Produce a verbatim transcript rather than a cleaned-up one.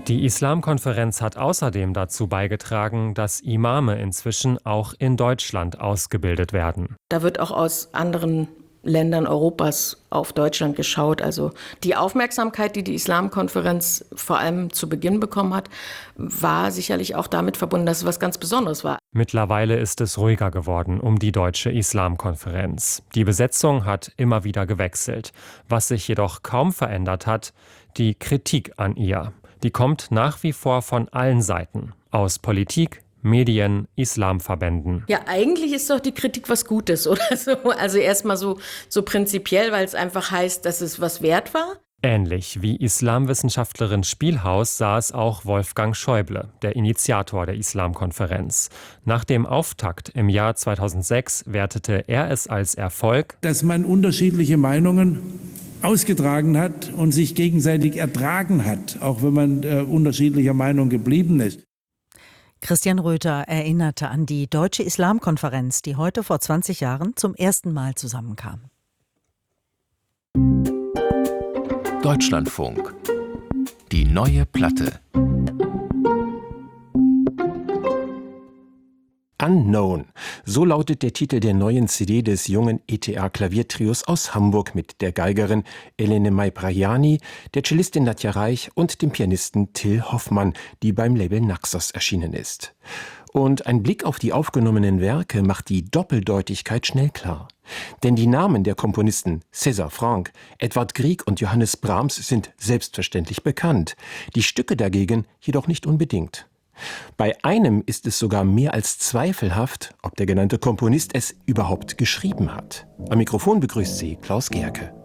Die Islamkonferenz hat außerdem dazu beigetragen, dass Imame inzwischen auch in Deutschland ausgebildet werden. Da wird auch aus anderen Ländern Europas auf Deutschland geschaut. Also die Aufmerksamkeit, die die Islamkonferenz vor allem zu Beginn bekommen hat, war sicherlich auch damit verbunden, dass es was ganz Besonderes war. Mittlerweile ist es ruhiger geworden um die Deutsche Islamkonferenz. Die Besetzung hat immer wieder gewechselt. Was sich jedoch kaum verändert hat, die Kritik an ihr. Die kommt nach wie vor von allen Seiten. Aus Politik, Medien, Islamverbänden. Ja, eigentlich ist doch die Kritik was Gutes oder so. Also erstmal so, so prinzipiell, weil es einfach heißt, dass es was wert war. Ähnlich wie Islamwissenschaftlerin Spielhaus sah es auch Wolfgang Schäuble, der Initiator der Islamkonferenz. Nach dem Auftakt im Jahr zweitausendsechs wertete er es als Erfolg, dass man unterschiedliche Meinungen ausgetragen hat und sich gegenseitig ertragen hat, auch wenn man äh, unterschiedlicher Meinung geblieben ist. Christian Röther erinnerte an die Deutsche Islamkonferenz, die heute vor zwanzig Jahren zum ersten Mal zusammenkam. Deutschlandfunk. Die neue Platte. Unknown. So lautet der Titel der neuen C D des jungen E T A-Klaviertrios aus Hamburg mit der Geigerin Elene Mai-Brajani, der Cellistin Nadja Reich und dem Pianisten Till Hoffmann, die beim Label Naxos erschienen ist. Und ein Blick auf die aufgenommenen Werke macht die Doppeldeutigkeit schnell klar. Denn die Namen der Komponisten César Franck, Edvard Grieg und Johannes Brahms sind selbstverständlich bekannt, die Stücke dagegen jedoch nicht unbedingt. Bei einem ist es sogar mehr als zweifelhaft, ob der genannte Komponist es überhaupt geschrieben hat. Am Mikrofon begrüßt Sie Klaus Gerke.